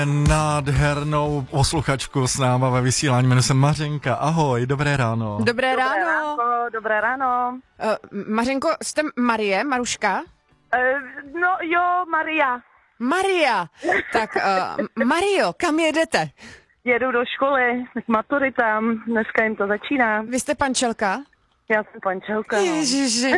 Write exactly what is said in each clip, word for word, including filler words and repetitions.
Nádhernou posluchačku s náma ve vysílání, jmenuji se Mařenka. Ahoj, dobré ráno. Dobré, Dobré ráno. ráno. Dobré ráno. Uh, Mařenko, jste Marie, Maruška? Uh, no jo, Maria. Maria. Tak uh, Mario, kam jedete? Jedu do školy, k maturitám, dneska jim to začíná. Vy jste pančelka? Já jsem pančelka. No. Ježiši.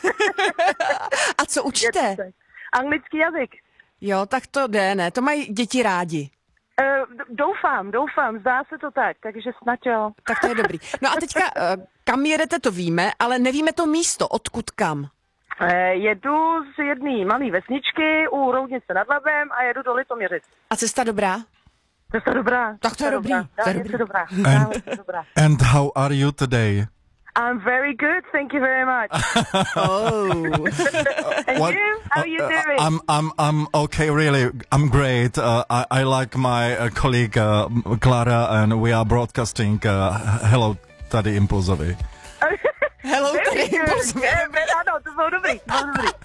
A co učíte? Anglický jazyk. Jo, tak to jde, ne? To mají děti rádi. Uh, doufám, doufám, zdá se to tak, takže snad jo. Tak to je dobrý. No a teďka, uh, kam jedete, to víme, ale nevíme to místo, odkud kam. Uh, jedu z jedné malé vesničky u Roudnice nad Labem a jedu do Litoměřic. A cesta dobrá? Cesta dobrá. Tak to je dobrý. To je dobrá. And, dobrá. and how are you today? I'm very good, thank you very much. Oh. And What- you? How are you uh, doing? I'm I'm I'm okay, really. I'm great. Uh, I I like my uh, colleague uh, Clara, and we are broadcasting. Uh, hello, tady Impulzovi. Hello, Very tady good. Impuls. Yeah, but ano, to bylo dobrý, to bylo dobrý.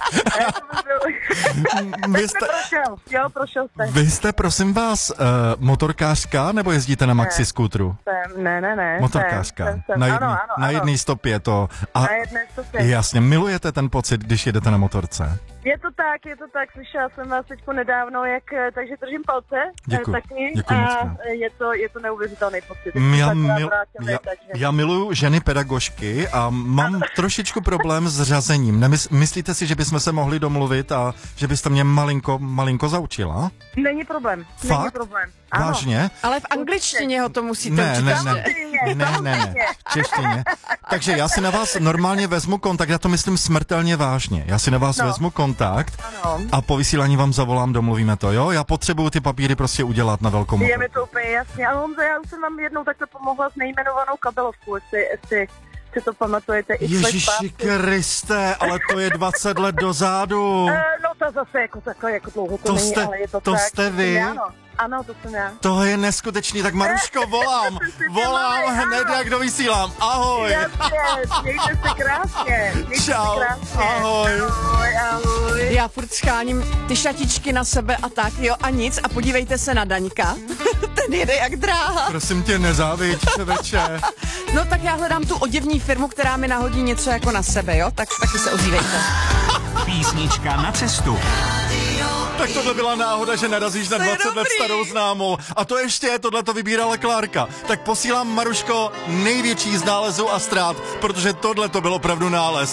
Vy Jste jste, prošel, jo, prošel jste. vy jste, prosím vás, uh, motorkářka, nebo jezdíte na maxi skútru? Jsem, ne, ne, ne. Motorkářka. Jsem, jsem, jsem. Na Ano, jedný, ano, na ano. jedný stopě to. A Na jedné stopě. jasně, milujete ten pocit, když jedete na motorce? Je to tak, je to tak, slyšela jsem vás teďko nedávno, jak, eh, takže držím palce. eh, Děkuju, Taky, děkuju moc a krát. eh, je to, je to neuvěřitelný pocit. Mm, Já, Jsme se mil, vrátili, já, takže- já miluju ženy pedagožky a mám trošičku problém s řazením. Nemys, myslíte si, že bychom se mohli domluvit a že byste mě malinko, malinko zaučila? Není problém, není Fakt? problém. Ano. Vážně? Ale v angličtině ho to musíte Ne, učit. ne, ještě. ne, Samozřejmě, ne, ne, ne, samozřejmě. v češtině. Takže já si na vás normálně vezmu kontakt, já to myslím smrtelně vážně. Já si na vás No. vezmu kontakt Ano. a po vysílání vám zavolám, domluvíme to, jo? Já potřebuju ty papíry prostě udělat na velkou Je motor. mi to úplně jasně. Ale Honzo, já už jsem vám jednou takto pomohla s nejmenovanou kabelovkou, jestli, jestli si to pamatujete. I Ježiši Kriste, ale to je dvacet let dozadu. Uh, no to zase jako takhle, jako dlouho to, To není, jste- ale je to, to tak. jste vy? To jsem já, Ano. ano, to jsem já. To je neskutečný, tak Maruško, volám, volám Ano. hned, jak dovysílám. Ahoj. Jasně, mějte se krásně. Mějte Čau, se krásně. ahoj. Ahoj, ahoj. Já furt scháním ty šatičky na sebe a tak, jo, a nic. A podívejte se na Daňka. Ten jede jak dráha. Prosím tě, nezáviď, čověče. No tak já hledám tu oděvní firmu, která mi nahodí něco jako na sebe, jo? Tak taky se ozývejte. Písnička na cestu. Tak tohle byla náhoda, že narazíš na To je dvacet let dobrý. starou známou. A to ještě, tohle to vybírala Klárka. Tak posílám, Maruško, největší z nálezů a ztrát, protože tohle to byl opravdu nález.